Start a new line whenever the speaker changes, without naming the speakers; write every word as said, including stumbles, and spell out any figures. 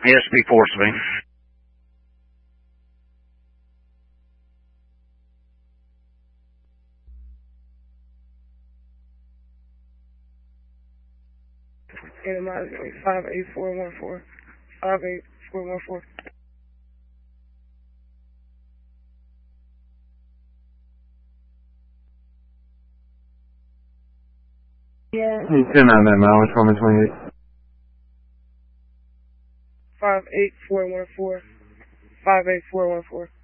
Yes, speak forcibly.
And my five eight four one four. Five eight four one four.
Yeah. You send out that mileage for me, twenty-eight.
Five eight four one four. Five eight four one four.